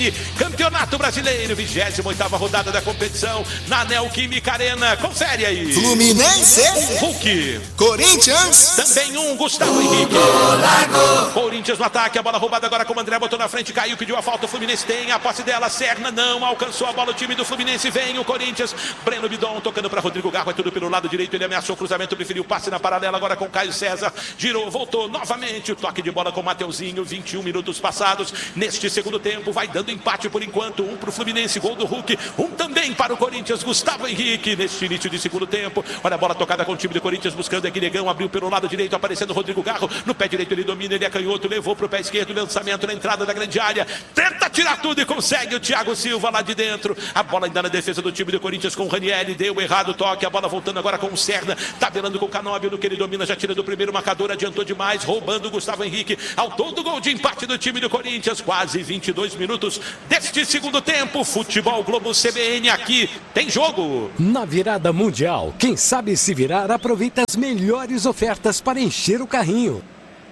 Campeonato Brasileiro, 28ª rodada da competição na Neoquímica Arena. Confere aí. Fluminense, Hulk, Corinthians, também Gustavo Henrique. Corinthians no ataque, a bola roubada agora com o André, botou na frente, caiu, pediu a falta, o Fluminense tem a posse dela, Serna não alcançou a bola, o time do Fluminense vem, o Corinthians, Breno Bidon tocando para Rodrigo Garro, é tudo pelo lado direito, ele ameaçou o cruzamento, preferiu passe na paralela, agora com Caio César, girou, voltou novamente, o toque de bola com o Mateuzinho, 21 minutos passados, neste segundo tempo, vai dando empate por enquanto, um para o Fluminense, gol do Hulk, um também para o Corinthians, Gustavo Henrique, neste início de segundo tempo, olha a bola tocada com o time do Corinthians, buscando aqui Negão, abriu pelo lado direito, aparecendo o Rodrigo Garro, no pé direito ele domina, ele é canhoto, levou para o pé esquerdo, lançamento na entrada da grande área, tenta tirar tudo e consegue o Thiago Silva lá de dentro, a bola ainda na defesa do time do Corinthians com o Ranieri, deu errado o toque, a bola voltando agora com o Serna, tabelando com o Canóbio, no que ele domina, já tira do primeiro marcador, adiantou demais, roubando o Gustavo Henrique, ao todo gol de empate do time do Corinthians, quase 22 minutos deste segundo tempo, Futebol Globo CBN, aqui tem jogo. Na virada mundial, quem sabe se virar aproveita as melhores ofertas para encher o carrinho.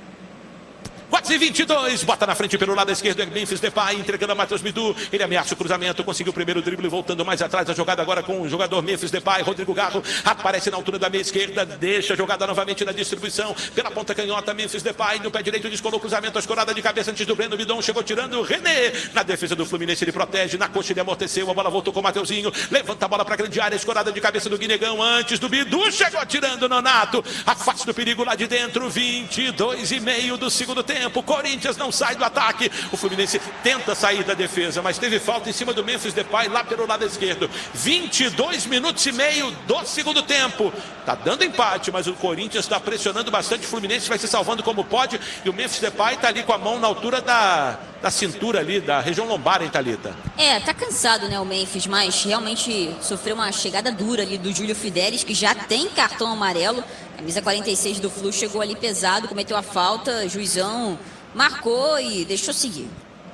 Quase 22, bota na frente pelo lado esquerdo, é Memphis Depay, entregando a Matheus Bidu, ele ameaça o cruzamento, conseguiu o primeiro drible, voltando mais atrás, a jogada agora com o jogador Memphis Depay, Rodrigo Garro, aparece na altura da meia esquerda, deixa a jogada novamente na distribuição, pela ponta canhota, Memphis Depay, no pé direito, descolou o cruzamento, a escorada de cabeça antes do Breno Bidon, chegou tirando o René, na defesa do Fluminense, ele protege, na coxa ele amorteceu, a bola voltou com o Mateuzinho, levanta a bola para a grande área, escorada de cabeça do Guinegão, antes do Bidu, chegou tirando o Nonato, afasta o perigo lá de dentro, 22,5 do segundo tempo, Corinthians não sai do ataque, o Fluminense tenta sair da defesa, mas teve falta em cima do Memphis Depay lá pelo lado esquerdo, 22 minutos e meio do segundo tempo, tá dando empate, mas o Corinthians está pressionando bastante, o Fluminense vai se salvando como pode, e o Memphis Depay tá ali com a mão na altura da cintura ali, da região lombar, hein, Thalita? Tá cansado, né, o Memphis, mas realmente sofreu uma chegada dura ali do Júlio Fidelis, que já tem cartão amarelo, camisa 46 do Flu chegou ali pesado, cometeu a falta, juizão marcou e deixou seguir.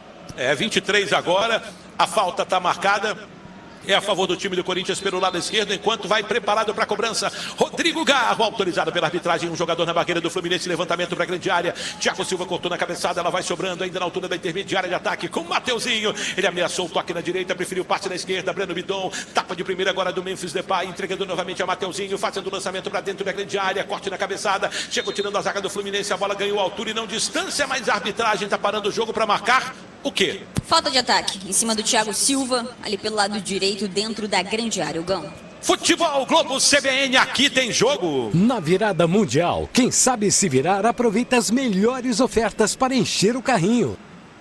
23 agora, a falta está marcada. É a favor do time do Corinthians pelo lado esquerdo, enquanto vai preparado para a cobrança. Rodrigo Garro, autorizado pela arbitragem, um jogador na barreira do Fluminense, levantamento para a grande área. Thiago Silva cortou na cabeçada, ela vai sobrando ainda na altura da intermediária de ataque com o Mateuzinho. Ele ameaçou o toque na direita, preferiu passe na esquerda. Breno Bidon, tapa de primeira agora do Memphis Depay, entregando novamente a Mateuzinho, fazendo o lançamento para dentro da grande área, corte na cabeçada, chegou tirando a zaga do Fluminense, a bola ganhou altura e não distância, mas a arbitragem está parando o jogo para marcar o quê? Falta de ataque em cima do Thiago Silva, ali pelo lado direito, dentro da grande área, o Gão. Futebol Globo CBN, aqui tem jogo. Na virada mundial, quem sabe se virar aproveita as melhores ofertas para encher o carrinho.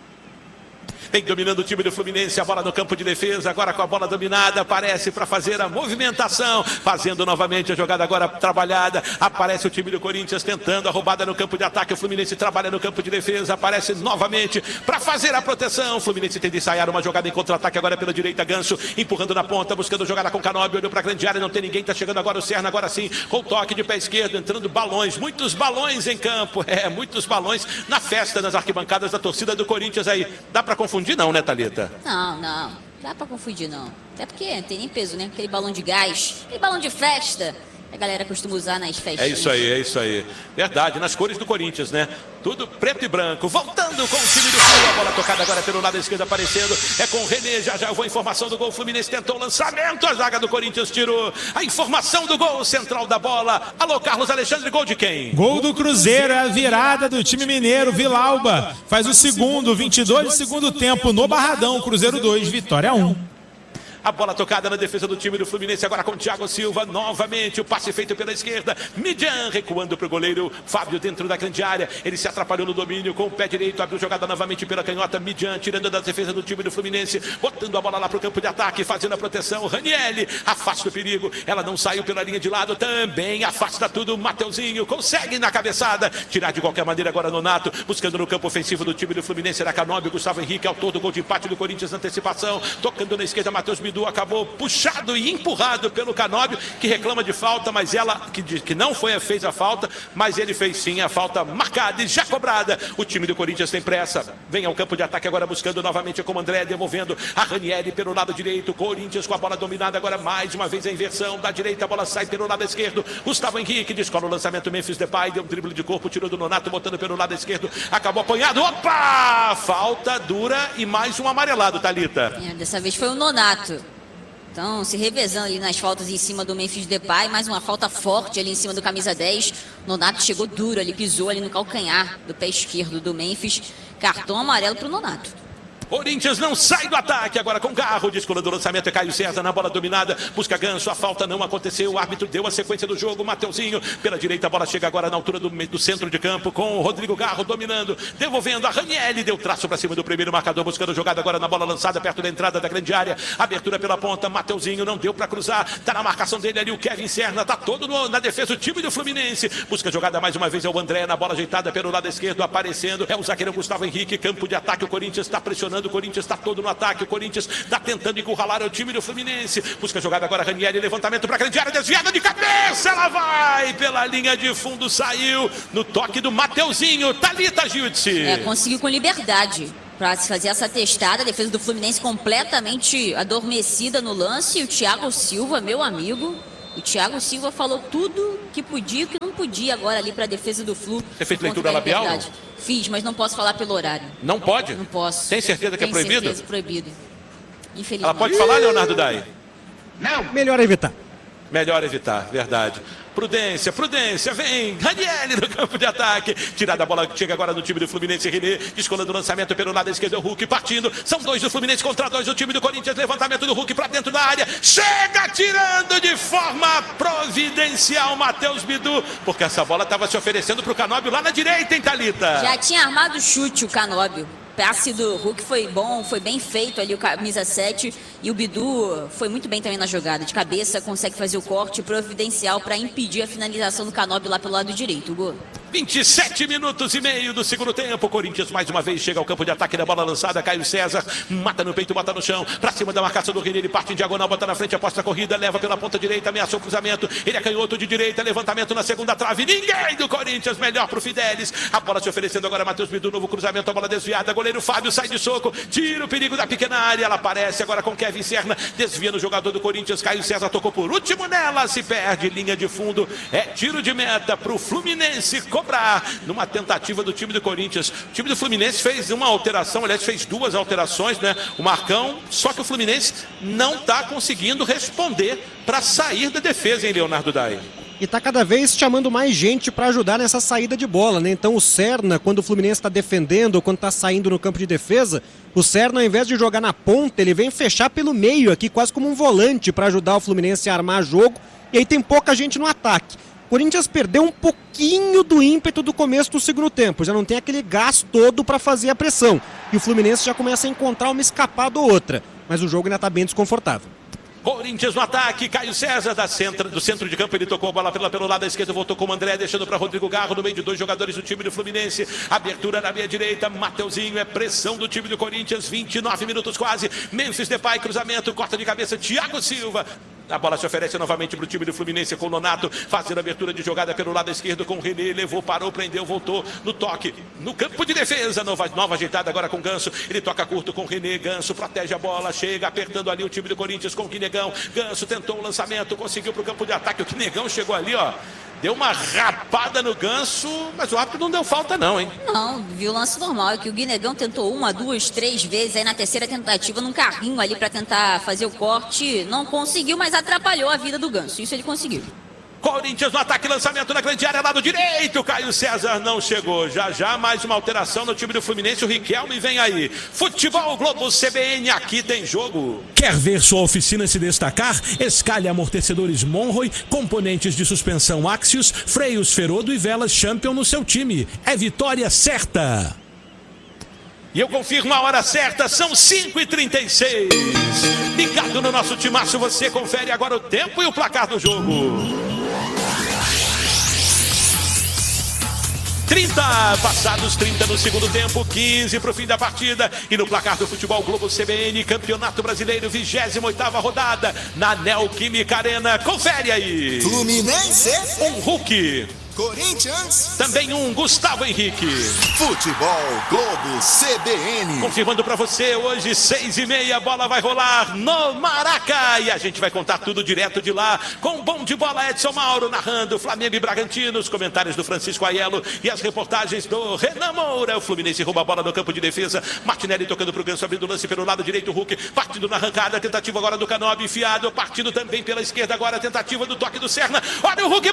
Vem dominando o time do Fluminense, a bola no campo de defesa, agora com a bola dominada, aparece para fazer a movimentação, fazendo novamente a jogada agora trabalhada, aparece o time do Corinthians tentando a roubada no campo de ataque, o Fluminense trabalha no campo de defesa, aparece novamente para fazer a proteção, o Fluminense tenta ensaiar uma jogada em contra-ataque agora pela direita, Ganso empurrando na ponta, buscando jogada com Canóbio, olhou para a grande área, não tem ninguém, tá chegando agora o Serna, agora sim, com o toque de pé esquerdo, entrando balões, muitos balões em campo, muitos balões na festa, nas arquibancadas da torcida do Corinthians aí, dá para confundir não, né, Thalita? Não dá pra confundir não, até porque não tem nem peso, né, aquele balão de gás, aquele balão de festa, a galera costuma usar nas festas. É isso aí, verdade, nas cores do Corinthians, né, tudo preto e branco, voltando com o time do Flu, a bola tocada agora pelo lado esquerdo aparecendo, é com o René, já vou a informação do gol, o Fluminense tentou o lançamento, a zaga do Corinthians tirou, a informação do gol, central da bola, alô Carlos Alexandre, gol de quem? Gol do Cruzeiro, é a virada do time mineiro, Vilauba, faz o segundo, 22 de segundo tempo no Barradão, Cruzeiro 2, Vitória 1. A bola tocada na defesa do time do Fluminense, agora com o Thiago Silva, novamente o passe feito pela esquerda, Midian recuando para o goleiro Fábio dentro da grande área, ele se atrapalhou no domínio com o pé direito, abriu jogada novamente pela canhota, Midian tirando da defesa do time do Fluminense, botando a bola lá para o campo de ataque, fazendo a proteção, Ranieri afasta o perigo, ela não saiu pela linha de lado, também afasta tudo, Mateuzinho consegue na cabeçada, tirar de qualquer maneira agora Nonato, buscando no campo ofensivo do time do Fluminense, era Canóbio, Gustavo Henrique, autor do gol de empate do Corinthians na antecipação, tocando na esquerda, Matheus Bidu, Bidu acabou puxado e empurrado pelo Canóbio, que reclama de falta, mas ela que não fez a falta, mas ele fez sim a falta marcada e já cobrada. O time do Corinthians tem pressa, vem ao campo de ataque agora buscando novamente com o André, devolvendo a Ranieri pelo lado direito. Corinthians com a bola dominada agora mais uma vez a inversão da direita, a bola sai pelo lado esquerdo. Gustavo Henrique descola o lançamento, Memphis Depay deu um drible de corpo, tirou do Nonato, botando pelo lado esquerdo, acabou apanhado. Opa! Falta dura e mais um amarelado, Thalita. Dessa vez foi o Nonato. Então, se revezando ali nas faltas em cima do Memphis Depay, mais uma falta forte ali em cima do camisa 10. Nonato chegou duro ali, pisou ali no calcanhar do pé esquerdo do Memphis. Cartão amarelo pro Nonato. Corinthians não sai do ataque, agora com Garro, descolando o lançamento, é Caio César na bola dominada, busca Ganso, a falta não aconteceu, o árbitro deu a sequência do jogo, Mateuzinho pela direita, a bola chega agora na altura do centro de campo, com o Rodrigo Garro dominando, devolvendo a Ranieri, deu traço para cima do primeiro marcador, buscando jogada agora na bola lançada, perto da entrada da grande área, abertura pela ponta, Mateuzinho não deu para cruzar, tá na marcação dele ali o Kevin Serna, tá todo na defesa o time do Fluminense, busca jogada mais uma vez, é o André na bola ajeitada pelo lado esquerdo, aparecendo, é o zagueiro Gustavo Henrique, campo de ataque, o Corinthians está pressionando, o Corinthians está todo no ataque, o Corinthians está tentando encurralar o time do Fluminense, busca a jogada agora, Ranieri, levantamento para a grande área, desviada de cabeça, ela vai pela linha de fundo, saiu no toque do Mateuzinho. Thalita Giltzi. Conseguiu com liberdade para se fazer essa testada, a defesa do Fluminense completamente adormecida no lance, e o Thiago Silva, meu amigo, o Thiago Silva falou tudo que podia e que não podia agora ali para a defesa do Flu. Você fez leitura labial? Fiz, mas não posso falar pelo horário. Não pode? Não posso. Tem certeza que é proibido? Tem certeza, proibido. Infelizmente. Ela pode falar, Leonardo Dai? Não. Melhor evitar. Melhor evitar, verdade. Prudência, vem, Ranieri no campo de ataque, tirada a bola, chega agora no time do Fluminense, René, descolando o lançamento pelo lado esquerdo, o Hulk partindo, são 2 do Fluminense contra 2 do time do Corinthians, levantamento do Hulk para dentro da área, chega tirando de forma providencial Matheus Bidu, porque essa bola estava se oferecendo para o Canóbio lá na direita, hein, Thalita? Já tinha armado o chute o Canóbio. Passe do Hulk foi bom, foi bem feito ali o camisa 7, e o Bidu foi muito bem também na jogada, de cabeça consegue fazer o corte providencial para impedir a finalização do Canóbio lá pelo lado direito, o gol. 27 minutos e meio do segundo tempo, Corinthians mais uma vez chega ao campo de ataque da bola lançada, Caio César, mata no peito, bota no chão, pra cima da marcação do René, ele parte em diagonal, bota na frente, aposta a corrida, leva pela ponta direita, ameaçou o cruzamento, ele é canhoto de direita, levantamento na segunda trave, ninguém do Corinthians, melhor pro Fidelis, a bola se oferecendo agora, Matheus Bidu, novo cruzamento, a bola desviada, goleiro Fábio sai de soco, tira o perigo da pequena área, ela aparece agora com Kevin Serna, desvia no jogador do Corinthians, Caio César tocou por último nela, se perde, linha de fundo, é tiro de meta pro Fluminense cobrar, numa tentativa do time do Corinthians. O time do Fluminense fez uma alteração, aliás, fez 2 alterações, né? O Marcão, só que o Fluminense não está conseguindo responder para sair da defesa, hein, Leonardo Dai? E tá cada vez chamando mais gente para ajudar nessa saída de bola, né? Então o Serna, quando o Fluminense está defendendo ou quando está saindo no campo de defesa, o Serna, ao invés de jogar na ponta, ele vem fechar pelo meio aqui, quase como um volante para ajudar o Fluminense a armar jogo, e aí tem pouca gente no ataque. O Corinthians perdeu um pouquinho do ímpeto do começo do segundo tempo, já não tem aquele gás todo para fazer a pressão. E o Fluminense já começa a encontrar uma escapada ou outra, mas o jogo ainda está bem desconfortável. Corinthians no ataque, Caio César do centro de campo, ele tocou a bola pelo lado esquerdo, voltou com o André, deixando para Rodrigo Garro no meio de 2 jogadores do time do Fluminense, abertura na meia direita, Mateuzinho, é pressão do time do Corinthians, 29 minutos quase, Memphis Depay, cruzamento, corta de cabeça, Thiago Silva. A bola se oferece novamente para o time do Fluminense com o Nonato, fazendo a abertura de jogada pelo lado esquerdo com o René, levou, parou, prendeu, voltou no toque, no campo de defesa, nova ajeitada agora com o Ganso, ele toca curto com o René, Ganso protege a bola, chega apertando ali o time do Corinthians com o Quinegão, Ganso tentou o lançamento, conseguiu para o campo de ataque, o Quinegão chegou ali, ó, deu uma rapada no Ganso, mas o árbitro não deu falta não, hein? Não, viu o lance normal, é que o Guinegão tentou 1, 2, 3 vezes, aí na terceira tentativa num carrinho ali para tentar fazer o corte, não conseguiu, mas atrapalhou a vida do Ganso, isso ele conseguiu. Corinthians no ataque, lançamento na grande área, lado direito, Caio César não chegou, já mais uma alteração no time do Fluminense, o Riquelme vem aí, Futebol Globo CBN, aqui tem jogo. Quer ver sua oficina se destacar? Escalhe amortecedores Monroe, componentes de suspensão Axios, freios Ferodo e velas Champion no seu time, é vitória certa. E eu confirmo a hora certa, são 5h36. Ligado no nosso timaço, você confere agora o tempo e o placar do jogo. 30, passados 30 no segundo tempo, 15 para o fim da partida. E no placar do Futebol Globo CBN, Campeonato Brasileiro, 28ª rodada, na Neoquímica Arena. Confere aí. Fluminense. Um Hulk. Corinthians. Também um Gustavo Henrique. Futebol Globo CBN. Confirmando para você, hoje 6h30, a bola vai rolar no Maraca. E a gente vai contar tudo direto de lá, com o bom de bola Edson Mauro narrando Flamengo e Bragantino, os comentários do Francisco Aiello e as reportagens do Renan Moura. O Fluminense rouba a bola no campo de defesa. Martinelli tocando pro Ganso, abrindo o lance pelo lado direito. O Hulk partindo na arrancada, tentativa agora do Canobi, enfiado, partindo também pela esquerda agora, tentativa do toque do Serna. Olha o Hulk,